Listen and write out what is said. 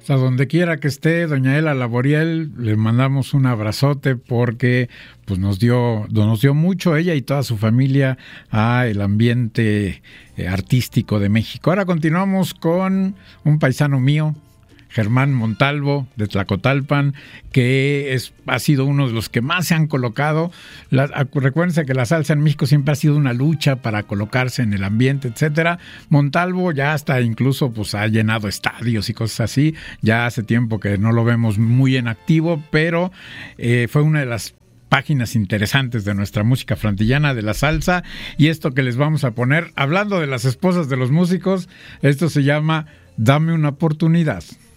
A donde quiera que esté, doña Ela Laboriel, le mandamos un abrazote porque pues nos dio mucho ella y toda su familia a el ambiente artístico de México. Ahora continuamos con un paisano mío, Germán Montalvo, de Tlacotalpan, que ha sido uno de los que más se han colocado. Recuérdense que la salsa en México siempre ha sido una lucha para colocarse en el ambiente, etcétera. Montalvo ya hasta incluso pues ha llenado estadios y cosas así. Ya hace tiempo que no lo vemos muy en activo, pero fue una de las páginas interesantes de nuestra música frantillana, de la salsa. Y esto que les vamos a poner, hablando de las esposas de los músicos, esto se llama Dame una oportunidad.